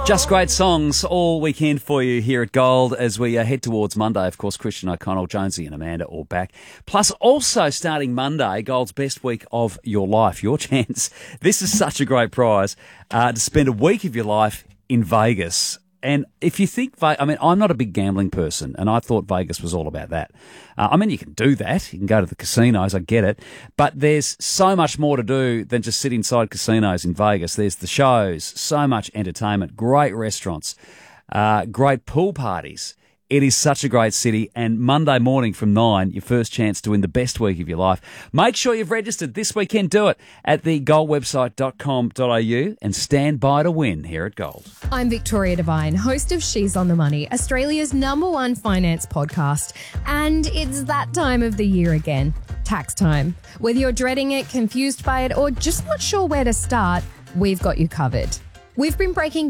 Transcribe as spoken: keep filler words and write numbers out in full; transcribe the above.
Just great songs all weekend for you here at Gold as we uh, head towards Monday. Of course, Christian O'Connell, Jonesy and Amanda all back. Plus, also starting Monday, Gold's best week of your life. Your chance. This is such a great prize uh, to spend a week of your life in Vegas. And if you think, I mean, I'm not a big gambling person, and I thought Vegas was all about that. Uh, I mean, you can do that. You can go to the casinos, I get it. But there's so much more to do than just sit inside casinos in Vegas. There's the shows, so much entertainment, great restaurants, uh, great pool parties. It is such a great city, and Monday morning from nine, your first chance to win the best week of your life. Make sure you've registered this weekend. Do it at the gold website dot com dot a u and stand by to win here at Gold. I'm Victoria Devine, host of She's on the Money, Australia's number one finance podcast. And it's that time of the year again, tax time. Whether you're dreading it, confused by it, or just not sure where to start, we've got you covered. We've been breaking